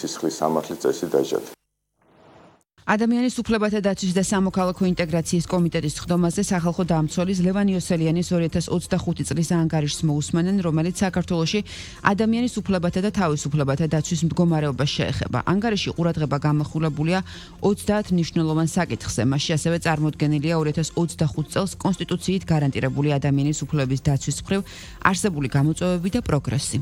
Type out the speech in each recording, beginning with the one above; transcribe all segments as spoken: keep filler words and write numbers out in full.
სისხლის სამართლის წესი დაჟად. ადამიანის უფლებათა დაცვის და სამოქალაქო ინტეგრაციის კომიტეტის ხდომაზე სახალხო დამცველის ლევან იოსელიანის ორი ათას ოცდახუთი წლის ანგარიშს მოусმენენ, რომელიც საქართველოში ადამიანის უფლებათა და თავისუფლებათა დაცვის მდგომარეობას შეეხება. ანგარიში ყურადღება გამახვილებულია ოცდაათ მნიშვნელოვან საკითხზე, მასში ასევე წარმოდგენილია ორი ათას ოცდახუთ წელს კონსტიტუციით გარანტირებული ადამიანის უფლებების დაცვის მხრივ არსებული გამოწვევები და პროგრესი.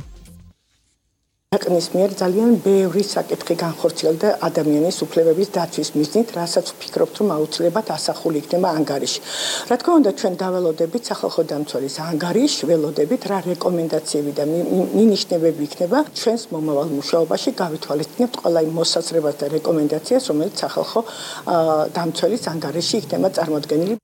Აკნის მიერ ძალიან ბევრი საკითხი განხორციელდა ადამიანის უფლებების დაცვის მიზნით, რასაც ვფიქრობთ, რომ აუცილებლად ასახული იქნება ანგარიში. Რა თქმა უნდა, ჩვენ დაველოდებით სახალხო დამცველის ანგარიშს, ველოდებით რა რეკომენდაციები და მინიშნებები იქნება ჩვენს მომავალ მუშაობაში გავითვალისწინებთ ყველა იმ მოსაზრებას და რეკომენდაციას, რომელიც სახალხო დამცველის ანგარიში იქნება წარმოდგენილი.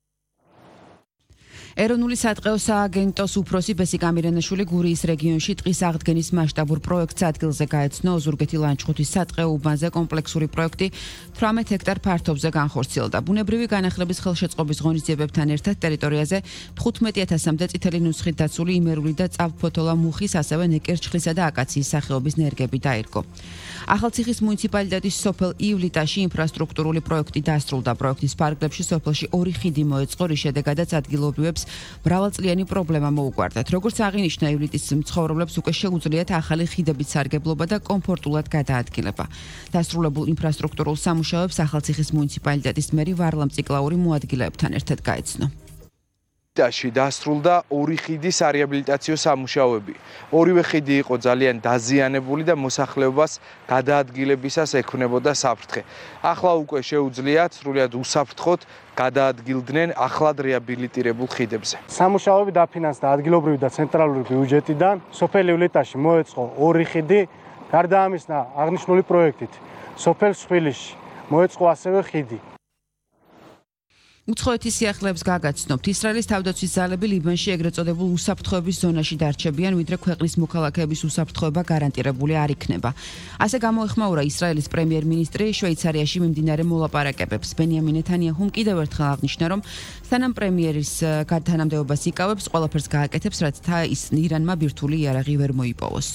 ეროვნული სატყეო სააგენტოს უფროსი ბესიკა მირენაშვილი გურიის რეგიონში ტყის აღდგენის მასშტაბურ პროექტს ადგილზე გაეცნო. ოზურგეთი ლანჩხუთის სატყეო უბანზე კომპლექსური პროექტი თვრამეტ ჰექტარ ფართობზე განხორციელდა. ბუნებრივი განახლების ხელშეწყობის ღონისძიებებთან ერთად ტერიტორიაზე თხუთმეტი ათასამდე წითელი ნუსხით დაცული იმერული და წაბფოთოლა მუხის, ასევე ნეკერჩხლისა და აკაციის სახეობის ნერგები დაირგო. ახალციხის მუნიციპალიტეტის სოფელ ივლიტაში ინფრასტრუქტურული პროექტი დასრულდა. პროექტის ფარგლებში სოფელში ორი ხიდი მოეწყო, რის შედეგადაც ადგილობრივებს მრავალწლიანი პრობლემა მოუგვარდათ. როგორც აღინიშნა, ივლიტის მცხოვრებლებს უკვე შეუძლიათ ახალი ხიდებით სარგებლობა და კომფორტულად გადაადგილება. დასრულებულ ინფრასტრუქტურულ სამუშაოებს ახალციხის მუნიციპალიტეტის მერი ვარლამ ციკლაური მოადგილეებთან ერთად გაეცნო. ში დასრულდა ორი ხიდის რეაბილიტაციო სამუშაოები. ორივე ხიდი იყო ძალიან დაზიანებული და მოსახლეობას გადაადგილებისას ექნებოდა საფრთხე. ახლა უკვე შეუძლიათ სრულიად უსაფრთხოდ გადაადგილდნენ ახლად რეაბილიტირებულ ხიდებზე. სამუშაოები დაფინანსდა ადგილობრივი და ცენტრალური ბიუჯეტიდან. სოფელ ივლიტაში მოეწყო ორი ხიდი, გარდა ამისა აღნიშნული პროექტით სოფელ სხვილიში მოეწყო ასევე ხიდი. უცხოეთის სიახლეებს გაგაცნობთ. ისრაელის თავდაცვის ძალები ლიბანში ეგრეთ წოდებულ უსაფრთხოების ზონაში დარჩებიან, ვიდრე ქვეყნის მოქალაქეების უსაფრთხოება გარანტირებული არ იქნება. ასე გამოეხმაურა ისრაელის პრემიერ-მინისტრი შვეიცარიაში მიმდინარე მოლაპარაკებებს. ბენიამინ ნეთანიაჰუმ კიდევ ერთხელ აღნიშნა, რომ სანამ პრემიერის თანამდებობას იკავებს, ყველაფერს გააკეთებს, რათა ის ირანმა ბირთვული იარაღი ვერ მოიპოვოს.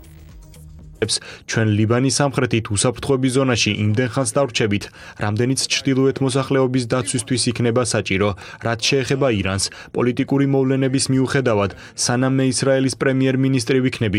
ჩვენ ლიბანის სამხრეთით უსაფრთხოების ზონაში იმდენ ხანს დავრჩებით, რამდენიც ჩრდილოეთ მოსახლეობის დაცვისთვის იქნება საჭირო, რაც შეეხება ირანს. პოლიტიკური მოვლენების მიუხედავად, სანამ მე ისრაელის პრემიერ-მინისტრი ვიქნები,